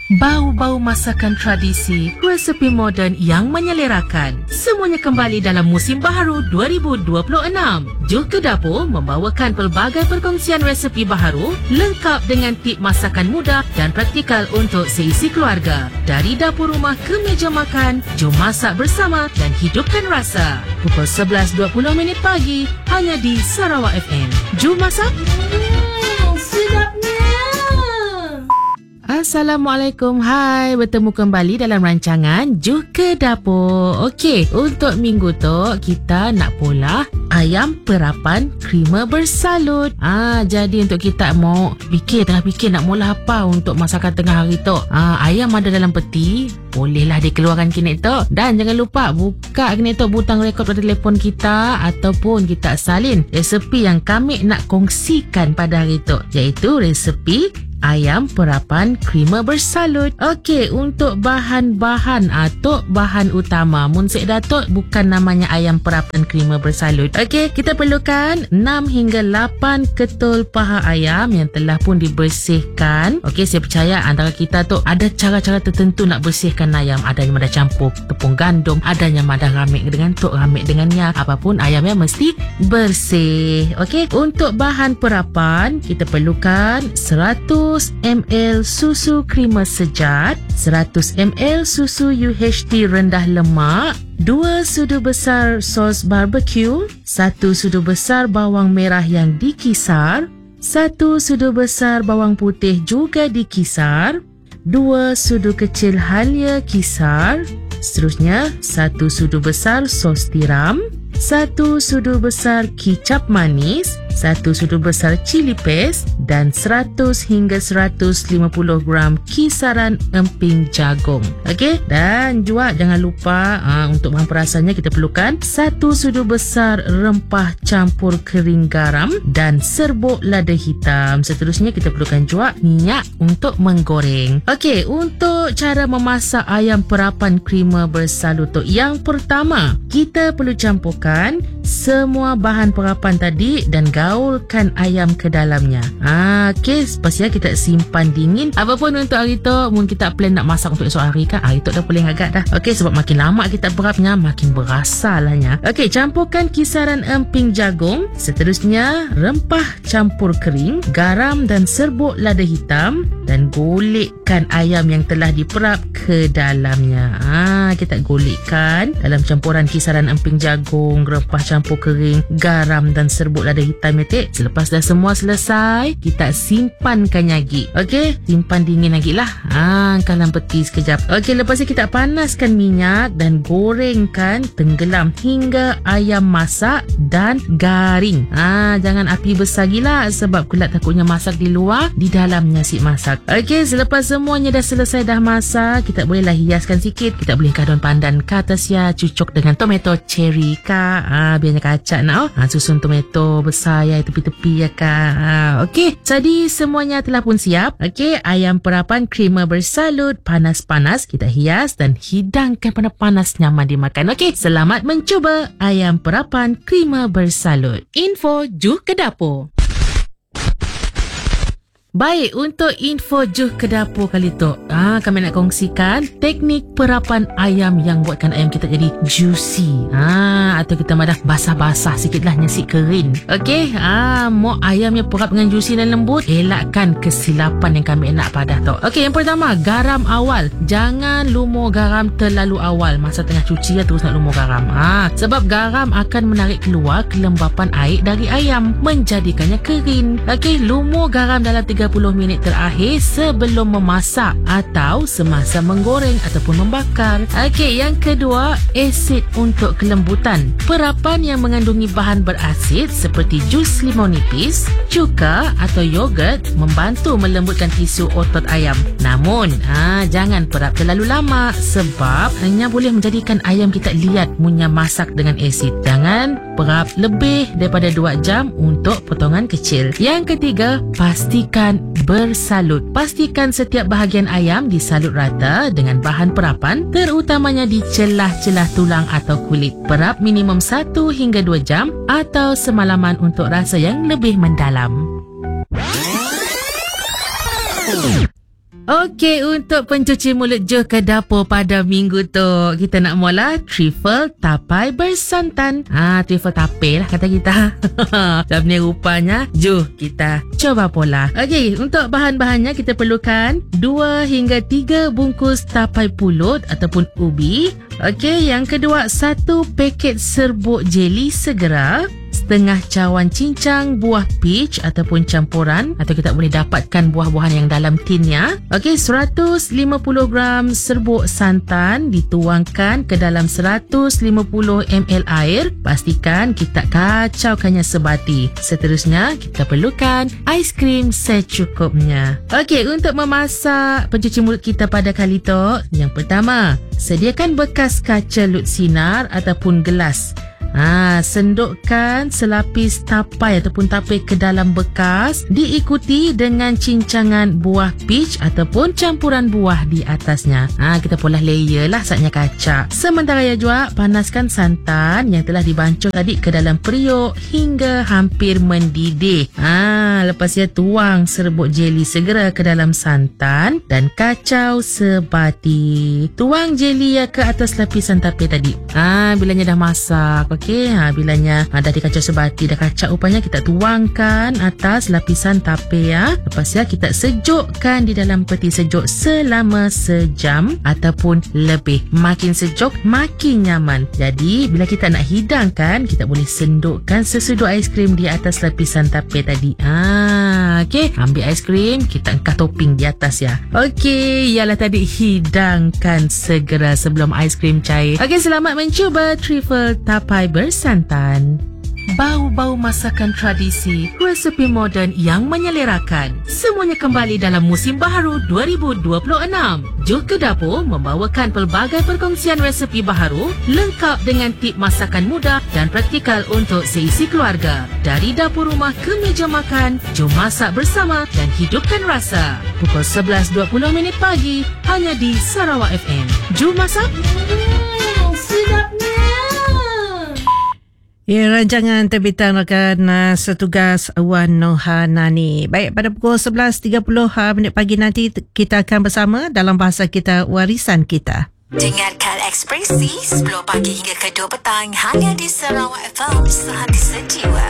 Bau-bau masakan tradisi, resepi moden yang menyelerakan. Semuanya kembali dalam musim baharu 2026. Juh ke Dapur membawakan pelbagai perkongsian resepi baharu lengkap dengan tip masakan mudah dan praktikal untuk seisi keluarga. Dari dapur rumah ke meja makan, jom masak bersama dan hidupkan rasa. Pukul 11.20 pagi hanya di Sarawak FM. Jom masak. Sedapnya. Assalamualaikum, hai, bertemu kembali dalam rancangan Juh ke Dapur. Okey, untuk minggu tu kita nak pula ayam perapan krima bersalut. Jadi untuk kita tengah fikir nak mula apa untuk masakan tengah hari tu. Ayam ada dalam peti, bolehlah dikeluarkan kini tu. Dan jangan lupa buka kini tu butang rekod pada telefon kita ataupun kita salin resepi yang kami nak kongsikan pada hari tu, iaitu resepi ayam perapan krima bersalut. Okey, untuk bahan-bahan atau bahan utama mun sek datuk bukan namanya ayam perapan krima bersalut. Okey, kita perlukan 6 hingga 8 ketul paha ayam yang telah pun dibersihkan. Okey, saya percaya antara kita tu ada cara-cara tertentu nak bersihkan ayam. Ada yang ada campur tepung gandum, ada yang ada ramik dengan tok, ramik dengannya. Apapun ayamnya mesti bersih. Okey, untuk bahan perapan kita perlukan 100 ml susu krima sejat, 100 ml susu UHT rendah lemak, 2 sudu besar sos barbecue, 1 sudu besar bawang merah yang dikisar, 1 sudu besar bawang putih juga dikisar, 2 sudu kecil halia kisar, seterusnya 1 sudu besar sos tiram, 1 sudu besar kicap manis, 1 sudu besar cili paste dan 100 hingga 150 gram kisaran emping jagung. Okey, dan juga jangan lupa untuk bahan perasannya kita perlukan 1 sudu besar rempah campur kering garam dan serbuk lada hitam. Seterusnya kita perlukan juga minyak untuk menggoreng. Okey, untuk cara memasak ayam perapan krima bersalut tu, yang pertama kita perlu campurkan semua bahan perapan tadi dan gaulkan ayam ke dalamnya. Okey, pastinya kita simpan dingin. Apapun untuk hari tu, mungkin kita plan nak masak untuk esok hari kan, hari tu dah boleh agak dah. Okey, sebab makin lama kita berapnya makin berasa lahnya. Okey, campurkan kisaran emping jagung, seterusnya rempah campur kering, garam dan serbuk lada hitam dan golekkan ayam yang telah diperap ke dalamnya. Kita golekkan dalam campuran kisaran emping jagung, rempah campur kering, garam dan serbuk lada hitam ya. Selepas dah semua selesai, kita simpankan lagi. Okey, simpan dingin lagi lah. Dalam peti sekejap. Okey, lepas ni kita panaskan minyak dan gorengkan tenggelam hingga ayam masak dan garing. Jangan api besar gila sebab kulat takutnya masak di luar, di dalamnya si masak. Okey, selepas semuanya dah selesai dah masak, kita bolehlah hiaskan sikit. Kita boleh daun pandan ke atas ya, cucuk dengan tomato cherry ka, biarnya kacak nak susun tomato besar ya tepi-tepi ya ka. Okey, jadi semuanya telah pun siap. Okey, ayam perapan krima bersalut panas-panas kita hias dan hidangkan panas-panas nyaman dimakan. Okey, selamat mencuba ayam perapan krima bersalut. Info Juh ke Dapur. Baik, untuk info Juh ke Dapur kali tu, kami nak kongsikan teknik perapan ayam yang buatkan ayam kita jadi juicy. Atau kita madah basah-basah sikit lah, nyesik kering. Okey, mau ayamnya perap dengan juicy dan lembut, elakkan kesilapan yang kami nak pada tu. Okey, yang pertama, garam awal. Jangan lumur garam terlalu awal. Masa tengah cuci ya, terus nak lumur garam. Sebab garam akan menarik keluar kelembapan air dari ayam, menjadikannya kering. Okey, lumur garam dalam 30 minit terakhir sebelum memasak atau semasa menggoreng ataupun membakar. Okey, yang kedua, asid untuk kelembutan. Perapan yang mengandungi bahan berasid seperti jus limau nipis, cuka atau yogurt membantu melembutkan tisu otot ayam. Namun, jangan perap terlalu lama sebab hanya boleh menjadikan ayam kita liat punya masak dengan asid. Jangan perap lebih daripada 2 jam untuk potongan kecil. Yang ketiga, pastikan bersalut. Pastikan setiap bahagian ayam disalut rata dengan bahan perapan, terutamanya di celah-celah tulang atau kulit. Perap minimum 1 hingga 2 jam atau semalaman untuk rasa yang lebih mendalam. Okey, untuk pencuci mulut Juh ke dapur pada minggu tu, kita nak mula trifle tapai bersantan. Trifle tapai lah kata kita. Dan ni rupanya Juh kita coba pula. Okey, untuk bahan-bahannya kita perlukan 2 hingga 3 bungkus tapai pulut ataupun ubi. Okey, yang kedua 1 paket serbuk jeli segera, setengah cawan cincang buah peach ataupun campuran, atau kita boleh dapatkan buah-buahan yang dalam tinnya. Okey, 150 gram serbuk santan dituangkan ke dalam 150 ml air. Pastikan kita kacaukannya sebati. Seterusnya kita perlukan aiskrim secukupnya. Okey, untuk memasak pencuci mulut kita pada kali tu, yang pertama, sediakan bekas kaca lut sinar ataupun gelas. Sendukkan selapis tapai ataupun tapai ke dalam bekas, diikuti dengan cincangan buah peach ataupun campuran buah di atasnya. Kita pula layer lah saatnya kaca. Sementara ya juga, panaskan santan yang telah dibancuh tadi ke dalam periuk hingga hampir mendidih. Lepas ya, tuang serbuk jeli segera ke dalam santan dan kacau sebati. Tuang jeli ya ke atas lapisan tapai tadi. Bilanya dah masak, okey, bilanya dah dikacau sebati, dah kacau rupanya, kita tuangkan atas lapisan tapai ya. Lepas ya, kita sejukkan di dalam peti sejuk selama sejam ataupun lebih. Makin sejuk, makin nyaman. Jadi, bila kita nak hidangkan, kita boleh sendukkan sesudu aiskrim di atas lapisan tapai tadi. Okey, ambil aiskrim, kita angkat topping di atas ya. Okey, ialah tadi hidangkan segera sebelum aiskrim cair. Okey, selamat mencuba trifle tapai bersantan. Bau-bau masakan tradisi, resepi moden yang menyelerakan. Semuanya kembali dalam musim baharu 2026. Juh ke Dapur membawakan pelbagai perkongsian resepi baharu lengkap dengan tip masakan mudah dan praktikal untuk seisi keluarga. Dari dapur rumah ke meja makan, jom masak bersama dan hidupkan rasa. Pukul 11.20 pagi hanya di Sarawak FM. Jom masak. Sedapnya. Ya, rancangan terbitan rakan setugas Wan Nohanani. Baik, pada pukul 11.30 pagi nanti kita akan bersama dalam bahasa kita, warisan kita. Dengarkan Ekspresi 10 pagi hingga ke 2 petang hanya di Sarawak FM, sehati sejiwa.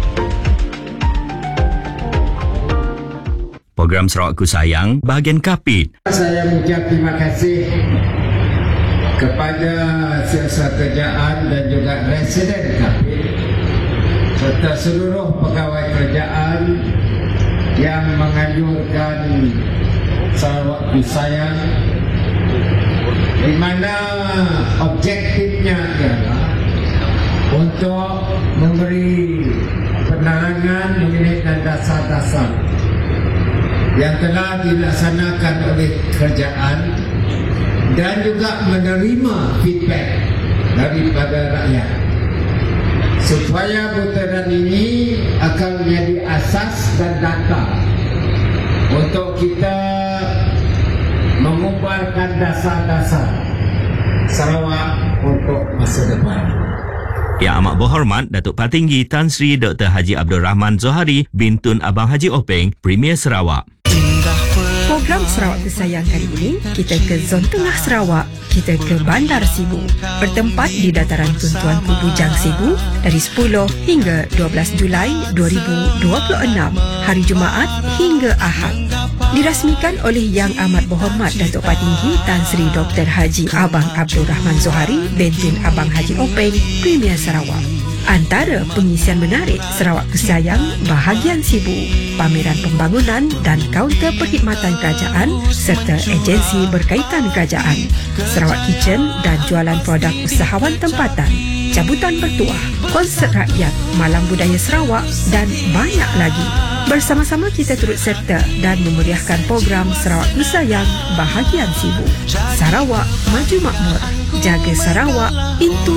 Program Sarawakku Sayang, bahagian Kapit. Saya mengucap terima kasih kepada siasat kerajaan dan juga residen Kapit serta seluruh pegawai kerajaan yang menganjurkan Sarawakku Sayang, di mana objektifnya adalah untuk memberi penerangan mengenai dasar-dasar yang telah dilaksanakan oleh kerajaan dan juga menerima feedback daripada rakyat, supaya putaran ini akan menjadi asas dan data untuk kita mengubarkan dasar-dasar Sarawak untuk masa depan. Yang amat berhormat Datuk Patinggi Tan Sri Dr. Haji Abdul Rahman Zohari, Bintun Abang Haji Openg, Premier Sarawak. Program Sarawakku Sayang kali ini, kita ke zon tengah Sarawak. Kita ke Bandar Sibu, bertempat di dataran Tuntuan Bujang Sibu dari 10 hingga 12 Julai 2026, hari Jumaat hingga Ahad. Dirasmikan oleh Yang Amat Berhormat Datuk Patinggi Tan Sri Dr. Haji Abang Abdul Rahman Zohari, Bintun Abang Haji Openg, Premier Sarawak. Antara pengisian menarik Sarawakku Sayang bahagian Sibu, pameran pembangunan dan kaunter perkhidmatan kerajaan serta agensi berkaitan kerajaan, Sarawak Kitchen dan jualan produk usahawan tempatan, cabutan bertuah, konsert rakyat, malam budaya Sarawak dan banyak lagi. Bersama-sama kita turut serta dan memeriahkan program Sarawakku Sayang bahagian Sibu. Sarawak maju makmur, jaga Sarawak, itu